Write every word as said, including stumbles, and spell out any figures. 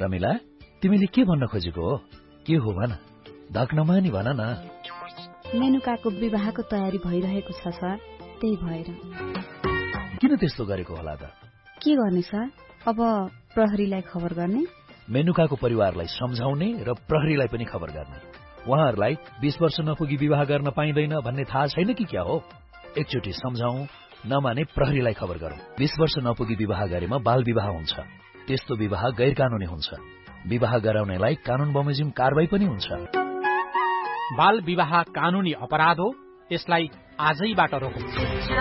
रमिला, तिमीले के भन्न खोजेको हो? के हो भन, धक नमानी भन न। मेनुकाको विवाहको तयारी भइरहेको छ सर, त्यही भएर। किन त्यस्तो गरेको होला त? के गर्ने सर, अब प्रहरीलाई खबर गर्ने। मेनुकाको परिवारलाई सम्झाउने र प्रहरीलाई पनि खबर गर्ने। उहाँहरूलाई बीस वर्ष नपुगी विवाह गर्न पाइँदैन भन्ने थाहा छैन कि क्या हो? एकचोटि सम्झाउँ, नमाने प्रहरीलाई खबर गरौँ। बीस वर्ष नपुगी विवाह गरेमा बाल विवाह हुन्छ। त्यस्तो विवाह गैर कानूनी हुन्छ। विवाह गराउनेलाई कानून बमोजिम कारवाही पनि हुन्छ। बाल विवाह कानूनी अपराध हो, यसलाई आजैबाट रोकौं।